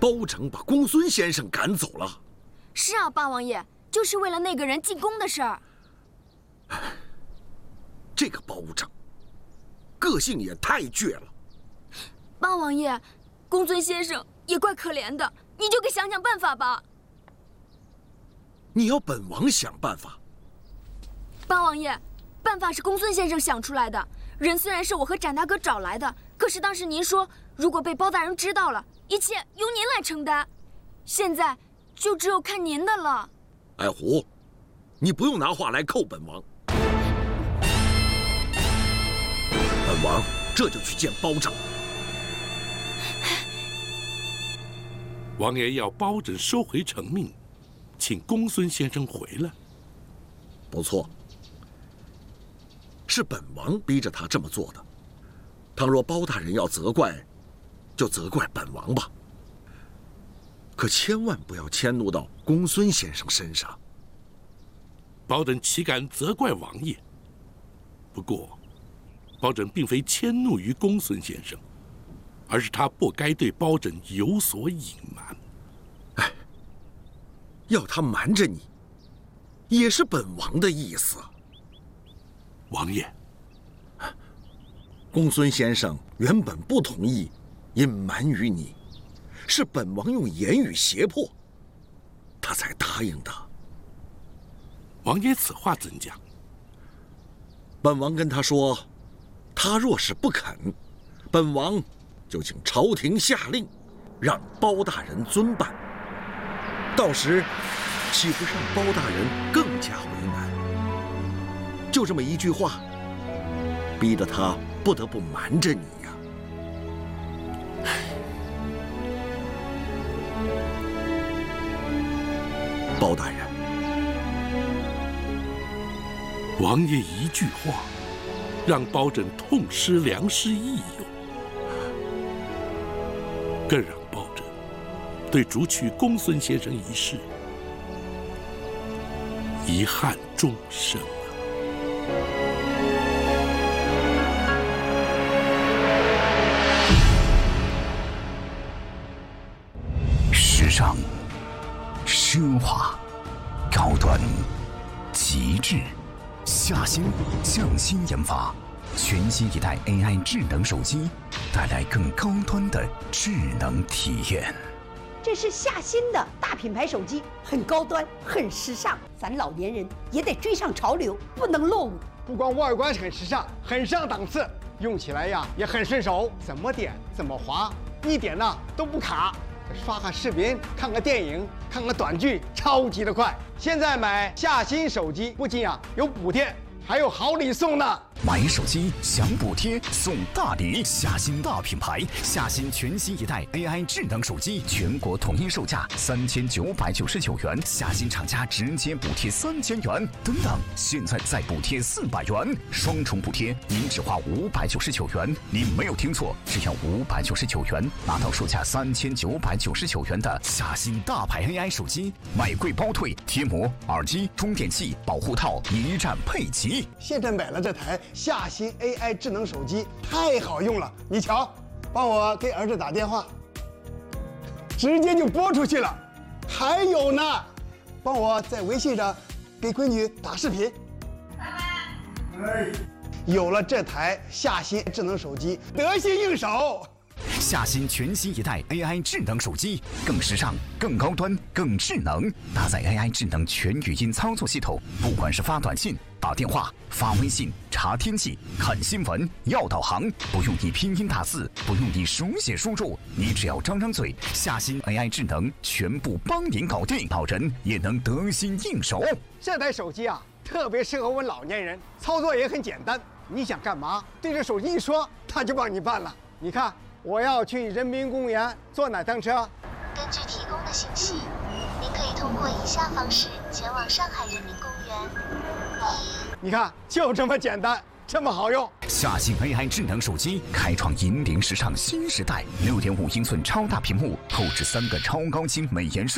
包拯把公孙先生赶走了。 是啊，八王爷，就是为了那个人进宫的事儿。 这个包拯，个性也太倔了。 八王爷，公孙先生也怪可怜的，你就给想想办法吧。 你要本王想办法。 八王爷，办法是公孙先生想出来的。人虽然是我和展大哥找来的，可是当时您说，如果被包大人知道了，一切由您来承担。现在就只有看您的了。 爱狐，你不用拿话来扣本王。本王这就去见包拯。 王爷要包拯收回成命，请公孙先生回来。 不错，是本王逼着他这么做的。倘若包大人要责怪，就责怪本王吧。可千万不要迁怒到公孙先生身上。 包拯岂敢责怪王爷？不过，包拯并非迁怒于公孙先生，而是他不该对包拯有所隐瞒。 哎，要他瞒着你，也是本王的意思。 王爷， 公孙先生原本不同意隐瞒于你，是本王用言语胁迫，他才答应的。 王爷此话怎讲？ 本王跟他说，他若是不肯，本王就请朝廷下令，让包大人遵办。到时岂不是让包大人更加为难？就这么一句话，逼得他不得不瞒着你呀。包大人， 王爷一句话，让包拯痛失良师益友，更让包拯对逐去公孙先生一事遗憾终生。 时尚、奢华、高端、极致，夏新匠心研发全新一代 AI 智能手机，带来更高端的智能体验。 这是夏新的大品牌手机，很高端，很时尚，咱老年人也得追上潮流，不能落伍。 不光外观很时尚，很上档次，用起来呀也很顺手，怎么点怎么滑，一点呢都不卡。刷个视频，看个电影，看个短剧，超级的快。现在买夏新手机，不仅有补贴，还有好礼送呢。 买手机享补贴送大礼，夏新大品牌，夏新全新一代 AI 智能手机，全国统一售价3999元，夏新厂家直接补贴3000元，等等，现在再补贴400元，双重补贴，您只花599元，您没有听错，只要599元，拿到售价3999元的夏新大牌 AI 手机，买贵包退，贴膜、耳机、充电器、保护套一站配齐。 现在买了这台夏新 AI 智能手机太好用了，你瞧，帮我给儿子打电话，直接就拨出去了。还有呢，帮我在微信上给闺女打视频。有了这台夏新智能手机，得心应手。 夏新全新一代 AI 智能手机，更时尚、更高端、更智能，搭载 AI 智能全语音操作系统，不管是发短信、打电话、发微信、查天气、看新闻、要导航，不用你拼音打字，不用你手写输入，你只要张张嘴，夏新 AI 智能全部帮您搞定，老人也能得心应手。 这台手机特别适合我们老年人，操作也很简单，你想干嘛，对着手机一说，它就帮你办了。你看，我要去人民公园坐哪趟车？ 根据提供的信息，您可以通过以下方式前往上海人民公园。 你看，就这么简单，这么好用。 夏新 AI 智能手机开创引领时尚新时代，6.5英寸超大屏幕，后置3个超高清美颜